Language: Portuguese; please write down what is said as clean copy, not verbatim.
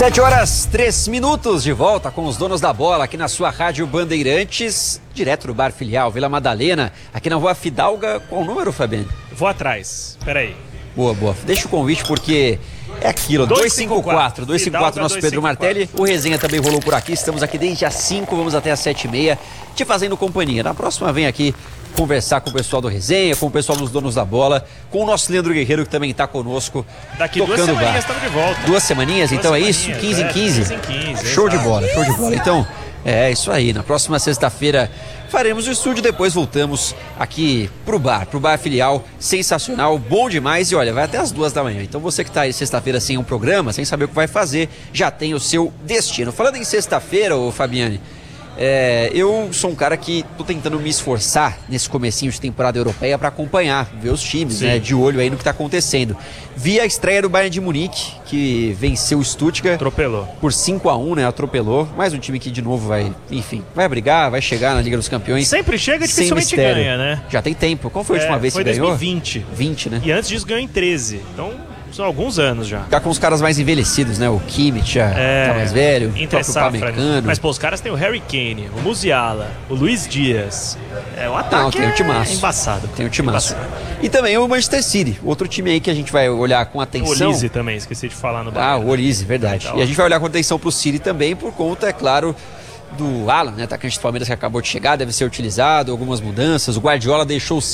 7h03, de volta com os donos da bola aqui na sua Rádio Bandeirantes, direto do Bar Filial, Vila Madalena, aqui na Rua Fidalga. Qual o número, Fabiano? Vou atrás, peraí. Boa. Deixa o convite porque é aquilo, 254, nosso Pedro Martelli. O resenha também rolou por aqui, estamos aqui desde as 5, vamos até as 7h30, te fazendo companhia. Na próxima vem aqui conversar com o pessoal do resenha, com o pessoal dos donos da bola, com o nosso Leandro Guerreiro, que também está conosco. Daqui 2 semaninhas estamos de volta. 2 semaninhas, então é isso? 15 em 15? 15 em 15. Show de bola. Então, é isso aí. Na próxima sexta-feira faremos o estúdio, depois voltamos aqui pro bar Filial. Sensacional, bom demais. E olha, vai até as 2 da manhã. Então você que tá aí sexta-feira sem um programa, sem saber o que vai fazer, já tem o seu destino. Falando em sexta-feira, ô Fabiane, eu sou um cara que tô tentando me esforçar nesse comecinho de temporada europeia para acompanhar, ver os times, né, de olho aí no que tá acontecendo. Vi a estreia do Bayern de Munique, que venceu o Stuttgart. Atropelou. Por 5-1, né, atropelou. Mais um time que de novo vai brigar, vai chegar na Liga dos Campeões. Sempre chega, dificilmente ganha, né? Já tem tempo. Qual foi a última vez que ganhou? Foi 2020. 20, né? E antes disso ganhou em 13. Então, são alguns anos já. Tá com os caras mais envelhecidos, né? O Kimmich tá mais velho, o próprio Pamecano. Mas, pô, os caras têm o Harry Kane, o Musiala, o Luiz Dias. O ataque tem um timaço. Embaçado. Tem um timaço. E também o Manchester City, outro time aí que a gente vai olhar com atenção. O Olise também, esqueci de falar no Bahia. O Olise, verdade. E a gente vai olhar com atenção pro City também, por conta, é claro, do Alan, né, atacante do Palmeiras que acabou de chegar, deve ser utilizado, algumas mudanças. O Guardiola deixou o